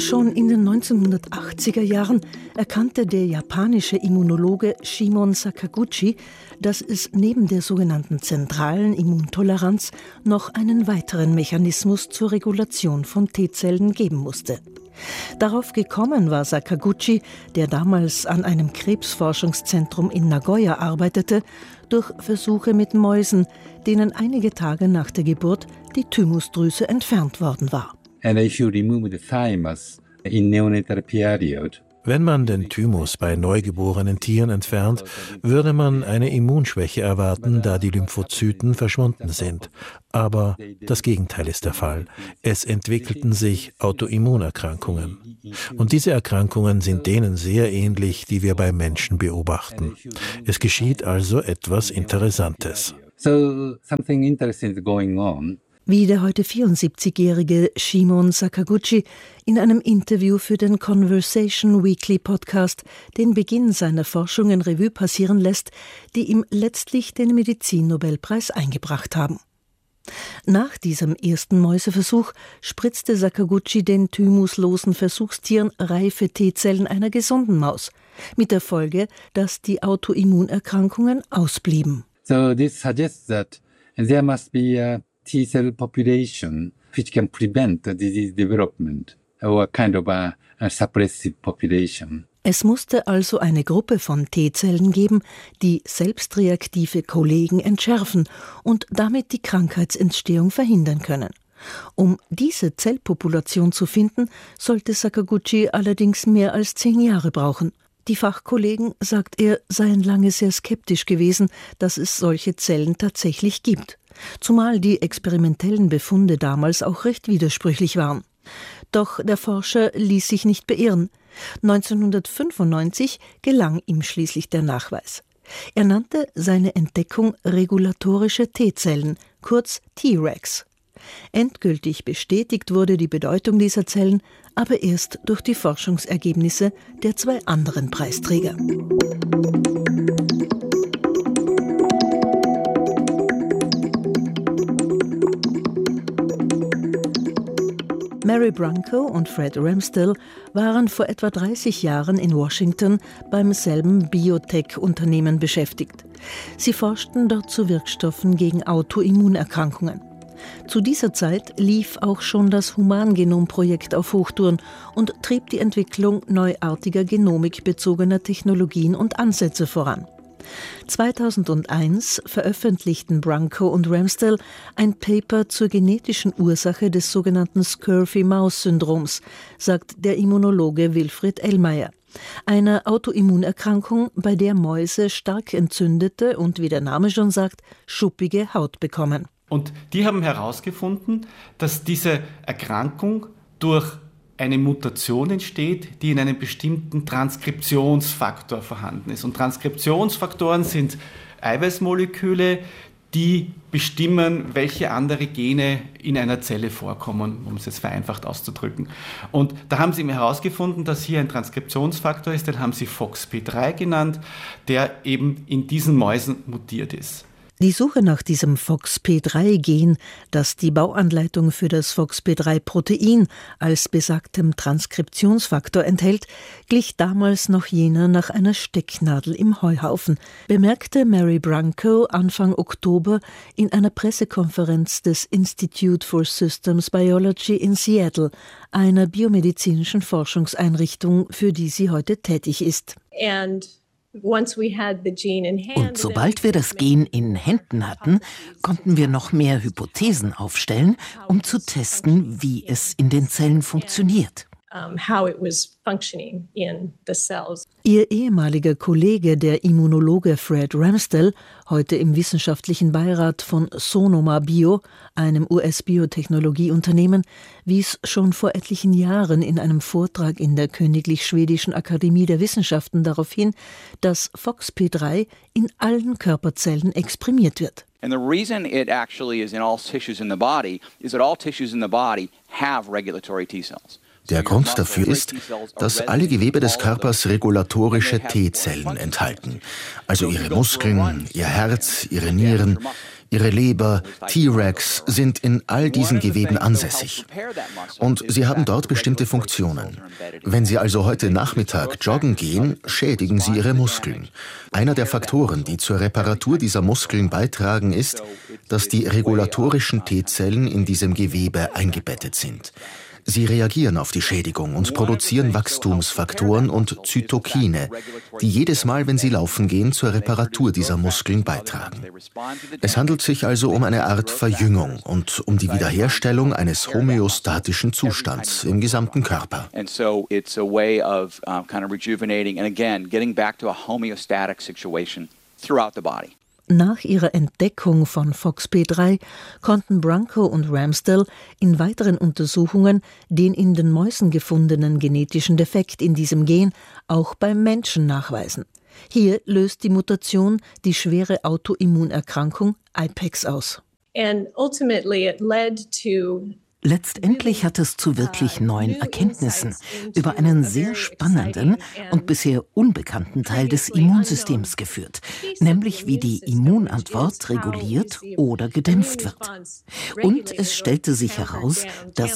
Schon in den 1980er Jahren erkannte der japanische Immunologe Shimon Sakaguchi, dass es neben der sogenannten zentralen Immuntoleranz noch einen weiteren Mechanismus zur Regulation von T-Zellen geben musste. Darauf gekommen war Sakaguchi, der damals an einem Krebsforschungszentrum in Nagoya arbeitete, durch Versuche mit Mäusen, denen einige Tage nach der Geburt die Thymusdrüse entfernt worden war. And if you remove the thymus in neonatal period, wenn man den Thymus bei neugeborenen Tieren entfernt, würde man eine Immunschwäche erwarten, da die Lymphozyten verschwunden sind. Aber das Gegenteil ist der Fall. Es entwickelten sich Autoimmunerkrankungen. Und diese Erkrankungen sind denen sehr ähnlich, die wir bei Menschen beobachten. Es geschieht also etwas Interessantes. So something interesting is going on. Wie der heute 74-jährige Shimon Sakaguchi in einem Interview für den Conversation Weekly Podcast den Beginn seiner Forschungen Revue passieren lässt, die ihm letztlich den Medizinnobelpreis eingebracht haben. Nach diesem ersten Mäuseversuch spritzte Sakaguchi den thymuslosen Versuchstieren reife T-Zellen einer gesunden Maus, mit der Folge, dass die Autoimmunerkrankungen ausblieben. So this suggests that there must be a T-cell population which can prevent the disease development or kind of a suppressive population. Es musste also eine Gruppe von T-Zellen geben, die selbstreaktive Kollegen entschärfen und damit die Krankheitsentstehung verhindern können. Um diese Zellpopulation zu finden, sollte Sakaguchi allerdings mehr als 10 Jahre brauchen. Die Fachkollegen, sagt er, seien lange sehr skeptisch gewesen, dass es solche Zellen tatsächlich gibt. Zumal die experimentellen Befunde damals auch recht widersprüchlich waren. Doch der Forscher ließ sich nicht beirren. 1995 gelang ihm schließlich der Nachweis. Er nannte seine Entdeckung regulatorische T-Zellen, kurz T-Regs. Endgültig bestätigt wurde die Bedeutung dieser Zellen aber erst durch die Forschungsergebnisse der 2 anderen Preisträger. Mary Branco und Fred Ramsdell waren vor etwa 30 Jahren in Washington beim selben Biotech-Unternehmen beschäftigt. Sie forschten dort zu Wirkstoffen gegen Autoimmunerkrankungen. Zu dieser Zeit lief auch schon das Humangenom-Projekt auf Hochtouren und trieb die Entwicklung neuartiger genomikbezogener Technologien und Ansätze voran. 2001 veröffentlichten Branco und Ramsdell ein Paper zur genetischen Ursache des sogenannten Scurvy-Maus-Syndroms, sagt der Immunologe Wilfried Ellmeier. Einer Autoimmunerkrankung, bei der Mäuse stark entzündete und, wie der Name schon sagt, schuppige Haut bekommen. Und die haben herausgefunden, dass diese Erkrankung durch eine Mutation entsteht, die in einem bestimmten Transkriptionsfaktor vorhanden ist. Und Transkriptionsfaktoren sind Eiweißmoleküle, die bestimmen, welche andere Gene in einer Zelle vorkommen, um es jetzt vereinfacht auszudrücken. Und da haben sie eben herausgefunden, dass hier ein Transkriptionsfaktor ist, den haben sie FOXP3 genannt, der eben in diesen Mäusen mutiert ist. Die Suche nach diesem FOXP3-Gen, das die Bauanleitung für das FOXP3-Protein als besagtem Transkriptionsfaktor enthält, glich damals noch jener nach einer Stecknadel im Heuhaufen, bemerkte Mary Branco Anfang Oktober in einer Pressekonferenz des Institute for Systems Biology in Seattle, einer biomedizinischen Forschungseinrichtung, für die sie heute tätig ist. Und sobald wir das Gen in Händen hatten, konnten wir noch mehr Hypothesen aufstellen, um zu testen, wie es in den Zellen funktioniert. Ihr ehemaliger Kollege, der Immunologe Fred Ramsdell, heute im wissenschaftlichen Beirat von Sonoma Bio, einem US-Biotechnologieunternehmen, wies schon vor etlichen Jahren in einem Vortrag in der Königlich Schwedischen Akademie der Wissenschaften darauf hin, dass FOXP3 in allen Körperzellen exprimiert wird. And the reason it actually is in all tissues in the body is that all tissues in the body have regulatory T-cells. Der Grund dafür ist, dass alle Gewebe des Körpers regulatorische T-Zellen enthalten. Also ihre Muskeln, ihr Herz, ihre Nieren, ihre Leber, T-Rex sind in all diesen Geweben ansässig. Und sie haben dort bestimmte Funktionen. Wenn Sie also heute Nachmittag joggen gehen, schädigen Sie Ihre Muskeln. Einer der Faktoren, die zur Reparatur dieser Muskeln beitragen, ist, dass die regulatorischen T-Zellen in diesem Gewebe eingebettet sind. Sie reagieren auf die Schädigung und produzieren Wachstumsfaktoren und Zytokine, die jedes Mal, wenn sie laufen gehen, zur Reparatur dieser Muskeln beitragen. Es handelt sich also um eine Art Verjüngung und um die Wiederherstellung eines homöostatischen Zustands im gesamten Körper. Nach ihrer Entdeckung von FOXP3 konnten Branco und Ramsdell in weiteren Untersuchungen den in den Mäusen gefundenen genetischen Defekt in diesem Gen auch beim Menschen nachweisen. Hier löst die Mutation die schwere Autoimmunerkrankung IPEX aus. Letztendlich hat es zu wirklich neuen Erkenntnissen über einen sehr spannenden und bisher unbekannten Teil des Immunsystems geführt, nämlich wie die Immunantwort reguliert oder gedämpft wird. Und es stellte sich heraus, dass